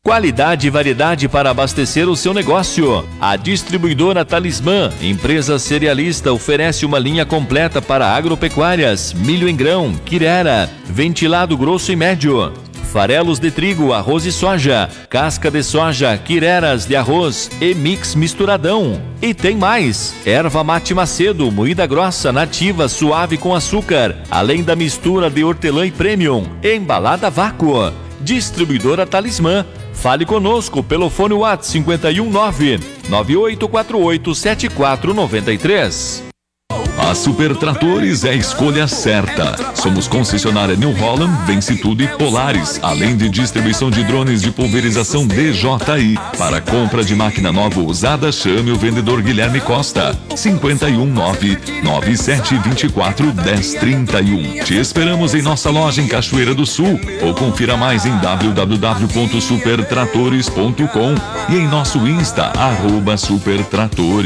Qualidade e variedade para abastecer o seu negócio. A distribuidora Talismã, empresa cerealista, oferece uma linha completa para agropecuárias, milho em grão, quirera, ventilado grosso e médio, farelos de trigo, arroz e soja, casca de soja, quireras de arroz e mix misturadão. E tem mais: erva mate Macedo, moída grossa, nativa, suave com açúcar, além da mistura de hortelã e premium, embalada a vácuo. Distribuidora Talismã. Fale conosco pelo fone WhatsApp 519-9848-7493. A Super Tratores é a escolha certa. Somos concessionária New Holland, Vence Tudo e Polaris, além de distribuição de drones de pulverização DJI. Para compra de máquina nova ou usada, chame o vendedor Guilherme Costa. 519-9724-1031. Te esperamos em nossa loja em Cachoeira do Sul ou confira mais em www.supertratores.com e em nosso Insta, @supertratores.